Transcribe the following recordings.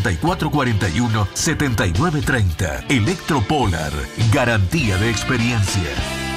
2441-7930. Electropolar, garantía de experiencia.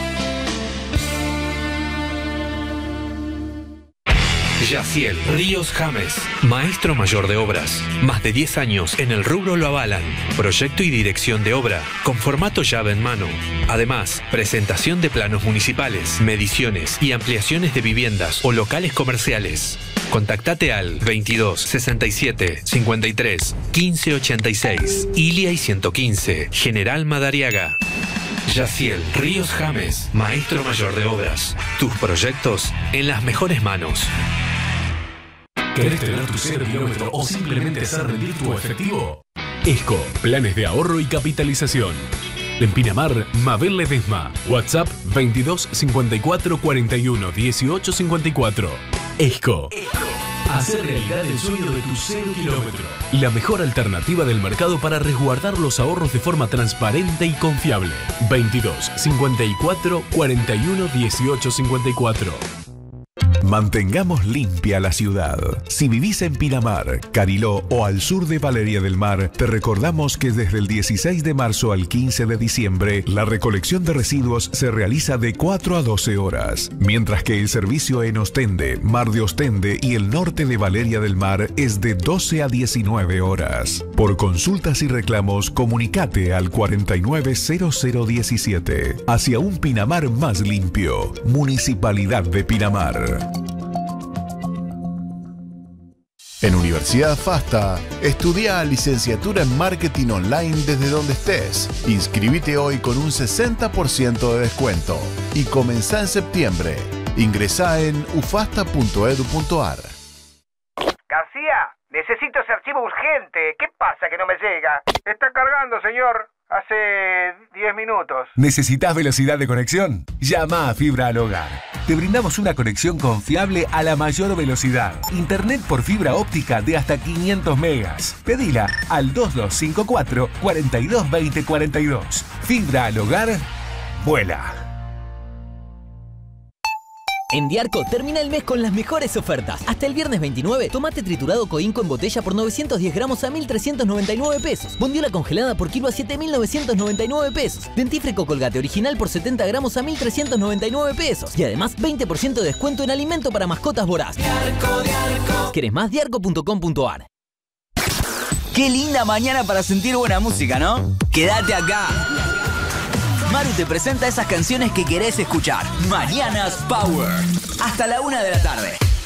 Yaciel Ríos James, maestro mayor de obras. Más de 10 años en el rubro lo avalan. Proyecto y dirección de obra, con formato llave en mano. Además, presentación de planos municipales, mediciones y ampliaciones de viviendas o locales comerciales. Contactate al 22 67 53 15 86, Ilia y 115, General Madariaga. Yaciel Ríos James, maestro mayor de obras. Tus proyectos en las mejores manos. ¿Querés tener tu 0 kilómetro o simplemente hacer rendir tu efectivo? ESCO, planes de ahorro y capitalización. En Pinamar, Mabel Ledesma. WhatsApp 22 54 41 18 54. ESCO. Hacer realidad el sueño de tu 0 kilómetro. La mejor alternativa del mercado para resguardar los ahorros de forma transparente y confiable. 22 54 41 18 54. Mantengamos limpia la ciudad. Si vivís en Pinamar, Cariló o al sur de Valeria del Mar, te recordamos que desde el 16 de marzo al 15 de diciembre, la recolección de residuos se realiza de 4 a 12 horas, mientras que el servicio en Ostende, Mar de Ostende y el norte de Valeria del Mar es de 12 a 19 horas. Por consultas y reclamos, comunicate al 490017. Hacia un Pinamar más limpio. Municipalidad de Pinamar. En Universidad FASTA, estudia licenciatura en Marketing Online desde donde estés. Inscribite hoy con un 60% de descuento y comenzá en septiembre. Ingresá en ufasta.edu.ar. García, necesito ese archivo urgente. ¿Qué pasa que no me llega? Está cargando, señor. Hace 10 minutos. ¿Necesitas velocidad de conexión? Llama a Fibra al Hogar. Te brindamos una conexión confiable a la mayor velocidad. Internet por fibra óptica de hasta 500 megas. Pedila al 2254 4220 42. Fibra al Hogar, vuela. En Diarco termina el mes con las mejores ofertas. Hasta el viernes 29, tomate triturado Coinco en botella por 910 gramos a 1.399 pesos. Bondiola congelada por kilo a 7.999 pesos. Dentífrico Colgate original por 70 gramos a 1.399 pesos. Y además 20% de descuento en alimento para mascotas Voraz. Diarco, Diarco. ¿Querés más? Diarco.com.ar. Qué linda mañana para sentir buena música, ¿no? Quédate acá. Maru te presenta esas canciones que querés escuchar. Mañanas Power. Hasta la 1 de la tarde.